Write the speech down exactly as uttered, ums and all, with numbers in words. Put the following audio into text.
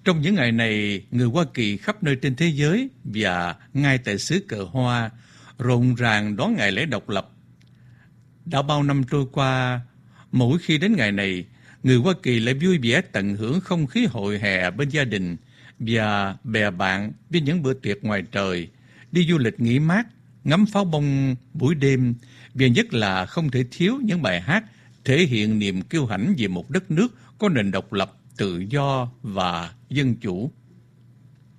Trong những ngày này, người Hoa Kỳ khắp nơi trên thế giới và ngay tại xứ cờ hoa rộn ràng đón ngày lễ độc lập. Đã bao năm trôi qua, mỗi khi đến ngày này, người Hoa Kỳ lại vui vẻ tận hưởng không khí hội hè bên gia đình và bè bạn với những bữa tiệc ngoài trời, đi du lịch nghỉ mát, ngắm pháo bông buổi đêm, và nhất là không thể thiếu những bài hát thể hiện niềm kiêu hãnh về một đất nước có nền độc lập, tự do và dân chủ.